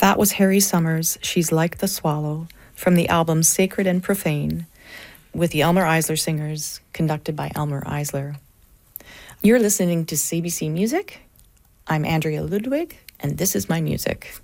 That was Harry Summers' She's Like the Swallow from the album Sacred and Profane with the Elmer Eisler Singers, conducted by Elmer Eisler. You're listening to CBC Music. I'm Andrea Ludwig, and this is my music.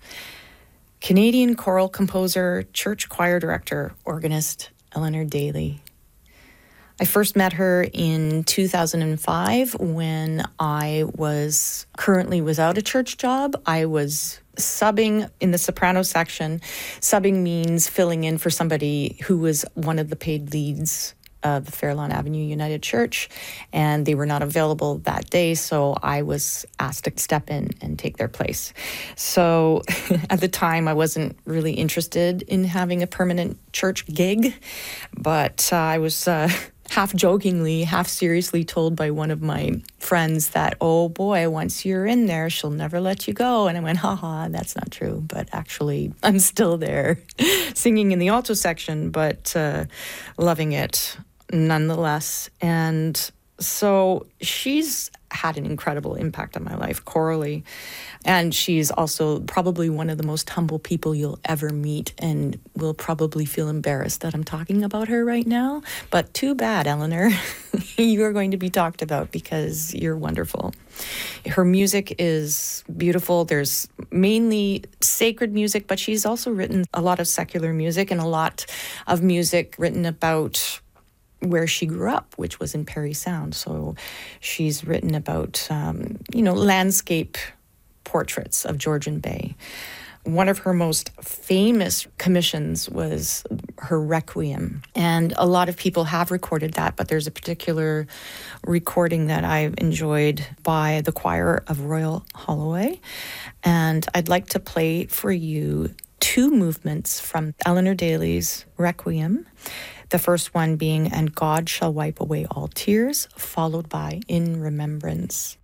Canadian choral composer, church choir director, organist Eleanor Daly. I first met her in 2005 when I was currently without a church job. I was subbing in the soprano section. Subbing means filling in for somebody who was one of the paid leads of the Fairlawn Avenue United Church, and they were not available that day, so I was asked to step in and take their place. So at the time, I wasn't really interested in having a permanent church gig, but I was half jokingly, half seriously told by one of my friends that, oh boy, once you're in there, she'll never let you go. And I went, haha, that's not true. But actually, I'm still there singing in the alto section, but loving it nonetheless. And so she's had an incredible impact on my life chorally. And she's also probably one of the most humble people you'll ever meet, and will probably feel embarrassed that I'm talking about her right now. But too bad, Eleanor. You're going to be talked about because you're wonderful. Her music is beautiful. There's mainly sacred music, but she's also written a lot of secular music and a lot of music written about where she grew up, which was in Parry Sound. So she's written about, landscape portraits of Georgian Bay. One of her most famous commissions was her Requiem. And a lot of people have recorded that, but there's a particular recording that I've enjoyed by the choir of Royal Holloway. And I'd like to play for you two movements from Eleanor Daly's Requiem. The first one being, And God Shall Wipe Away All Tears, followed by In Remembrance.